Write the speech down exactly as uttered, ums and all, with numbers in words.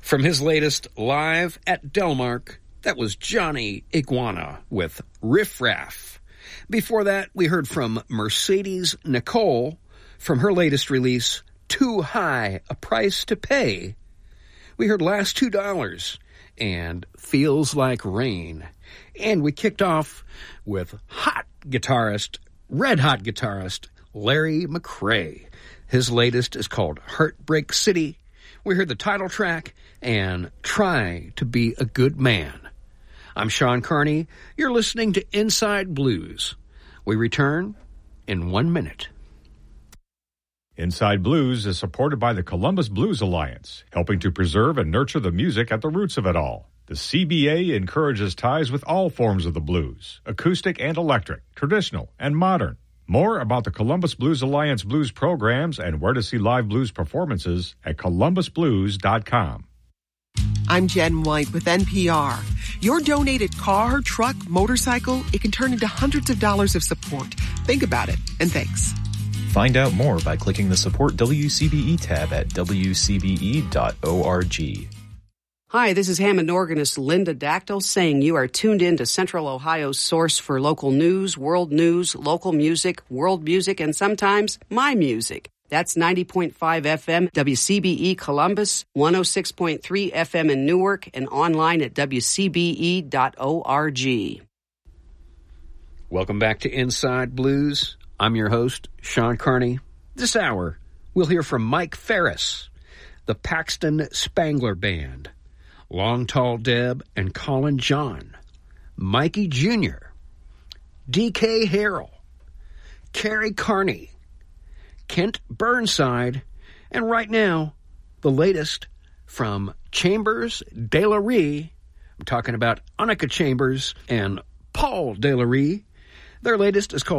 From his latest Live at Delmark, that was Johnny Iguana with Riff Raff. Before that, we heard from Mercedes Nicole from her latest release, Too High a Price to Pay. We heard Last Two Dollars and Feels Like Rain. And we kicked off with hot guitarist, red hot guitarist, Larry McCray. His latest is called Heartbreak City. We heard the title track and Try to Be a Good Man. I'm Sean Carney. You're listening to Inside Blues. We return in one minute. Inside Blues is supported by the Columbus Blues Alliance, helping to preserve and nurture the music at the roots of it all. The C B A encourages ties with all forms of the blues, acoustic and electric, traditional and modern. More about the Columbus Blues Alliance blues programs and where to see live blues performances at columbus blues dot com. I'm Jen White with N P R. Your donated car, truck, motorcycle, it can turn into hundreds of dollars of support. Think about it, and thanks. Find out more by clicking the Support W C B E tab at w c b e dot org. Hi, this is Hammond organist Linda Dactyl saying you are tuned in to Central Ohio's source for local news, world news, local music, world music, and sometimes my music. That's ninety point five F M, W C B E Columbus, one oh six point three F M in Newark, and online at w c b e dot org. Welcome back to Inside Blues. I'm your host, Sean Carney. This hour, we'll hear from Mike Ferris, the Paxton Spangler Band, Long Tall Deb and Colin John, Mikey Junior, D K Harrell, Carrie Carney, Kent Burnside, and right now, the latest from Chambers De La Rue. I'm talking about Annika Chambers and Paul De La Rue. Their latest is called